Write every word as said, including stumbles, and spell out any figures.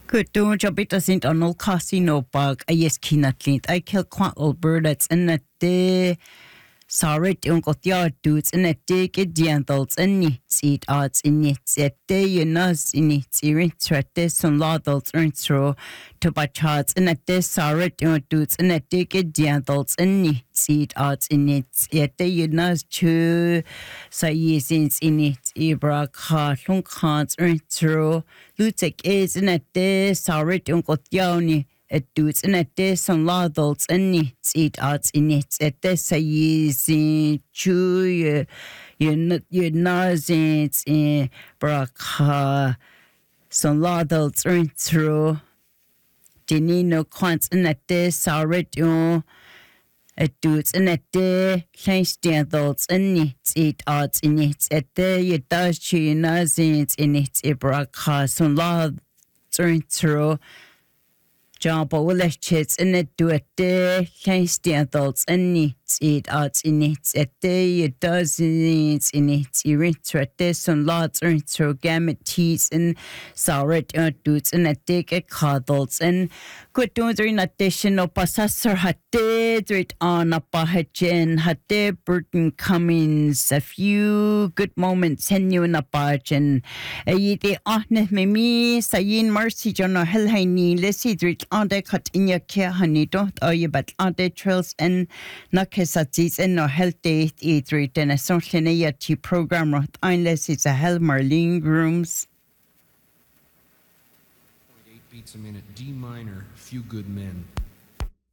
Good doing job it doesn't on all casino bug I yes kinatlint I kill quite Alberta in a day sorry don't got your dudes in a day get the adults and it's it odds in it at day you know in it in threat some adults earn through to buy charts in a day sorry don't dudes in a day get the adults and it's it odds in it at day you know to say yes in it Ibra car long cans earn through Lutek is in a day sorry don't got your it dudes in a day some adults and it's it odds in it at this a easy chew you you you know it's in braka some adults earn through Denino quants in a day sorry don't it dudes in a day thanks to adults and it's it odds in it at day you does you know it's in it braka some adults earn through Job will let chits in it do a day, thanks to adults and needs it odds in it a day, it does needs in it, you rinse this and lots or through gamut teas and sour dudes and a dig at cuddles and good doing in addition of possessor had did it on a bahajin, had did Burton Cummins, a few good moments, and you in a bargain. A ye de honest me, Sayin Mercy, John or Hellhaini, Lissy, on the cut in your care, honey, don't owe you, but on the trails and Nakasatis and no health day, eat it, and a social tea program, right? Unless it's a hell Marlene Grooms. Eight beats a minute, D minor, few good men.